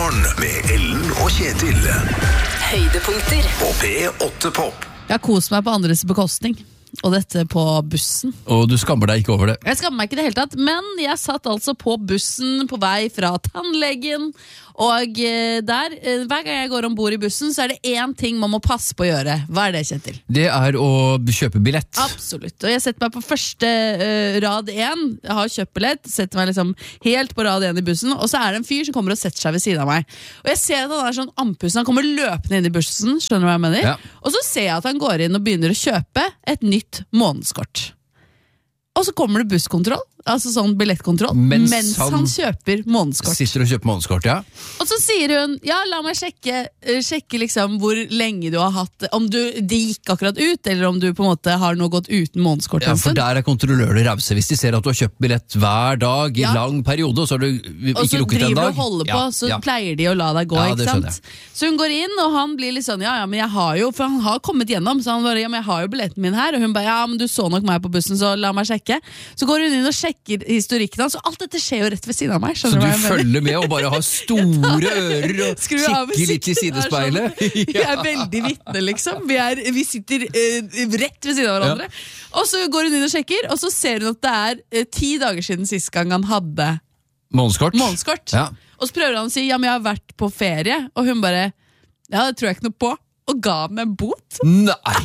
Morgen med Ellen og Kjetil. Høydepunkter På P8 Pop. Jeg koser meg på andres bekostning, og dette på bussen. Og du skammer deg ikke over det. Jeg skammer meg ikke i det hele tatt, men jeg satt altså på bussen på vei fra tannlegen, og hver gang jeg går ombord i bussen, så er det én ting man må passe på å gjøre. Hva er det, Kjetil? Det er å kjøpe billett. Absolutt, og jeg setter meg på første rad 1. Jeg har kjøpt billett, setter meg liksom helt på rad 1 i bussen, og så er det en fyr som kommer og setter seg ved siden av meg. Og jeg ser at han er sånn andpusten, han kommer løpende inn i bussen, skjønner du hva jeg mener? Ja. Og så ser jeg at han går inn og begynner å kjøpe et nytt månedskort. Og så kommer det busskontroll, altså sånn billettkontroll, mens han kjøper månedskort. Sitter og kjøper månedskort, ja. Og så sier hun, ja, la meg sjekke liksom hvor lenge du har hatt, om det gikk akkurat ut, eller om du på en måte har nå gått uten månedskort. Ja, for der er kontrollører rause. Hvis de ser at du har kjøpt billett hver dag i Ja. lang periode, så har du ikke lukket en dag. Og så driver du og holder på, så pleier de å la deg gå, Ja, ikke det skjønner sant? Så hun går inn, og han blir litt sånn, ja, men jeg har jo, for han har kommet gjennom, så han bare, ja, men jeg har jo billetten min her, og hun bare, ja, men du så nok meg på bussen, så la meg sjekke. Så går hun inn og sjekker historikken hans, og alt dette skjer jo rett ved siden av meg. Så Skjønner du hva jeg mener? følger med og bare har store ører og Skru av kikker litt i musikken, sidespeilet. det er sånn. Vi er veldig vitne, liksom. Vi sitter rett ved siden av hverandre. Og så går hun inn og sjekker, og så ser hun at det er 10 dager siden sist gang han hadde månedskort. Ja. Og så prøver han å si, ja, men jeg har vært på ferie, og hun bare, ja, det tror jeg ikke noe på, og ga ham en bot. Nei!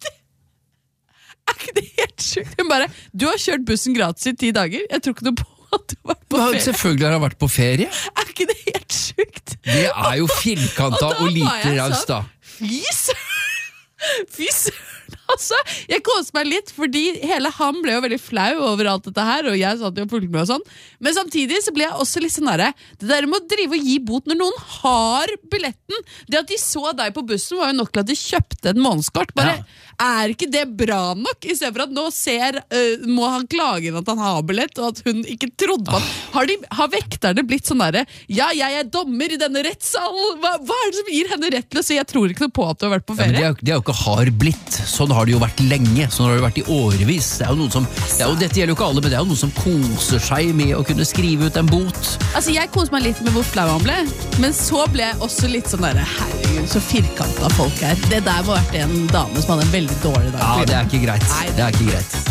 Er ikke det helt sykt? Hun bare, du har kjørt bussen gratis i 10 dager, jeg tror ikke noe på at du har vært på ferie. Selvfølgelig har han vært på ferie. Er ikke det helt sykt? Det er jo firkanta Og da og var lite jeg raust, da. Fy søren, altså. Jeg koste meg litt, fordi hele han ble jo veldig flau over alt dette her, og jeg satt jo og fulgte med og sånn. Men samtidig så ble jeg også litt sånn der, det der med å drive og gi bot når noen har billetten. Det at de så deg på bussen var jo nok til at de kjøpte et månedskort. Bare, er ikke det bra nok? I stedet for at nå må han klage inn at han har billett, og at hun ikke trodde på han. Har vekterne blitt sånn der, ja, jeg er dommer i denne rettssalen. Hva er det som gir henne rett til å si, jeg tror ikke noe på at du har vært på Ja, men ferie? det er jo ikke har blitt. Sånn har det jo vært lenge. Sånn har det vært i årevis. Det er jo noen som, dette gjelder jo ikke alle, men det er jo noen som koser seg med å kunne skrive ut en bot. Altså, jeg koser meg litt med hvor flau han ble, men så ble jeg også litt sånn der, herregud, så firkantet folk her. Det der må ha vært en dame som hadde en veldig dårlig dag. Ja, det er ikke greit. Nei, Det er ikke greit.